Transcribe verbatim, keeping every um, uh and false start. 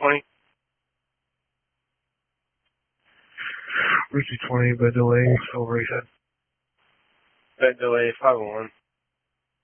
twenty. Route two twenty, bed delay, over, he said. Bed delay, five oh one.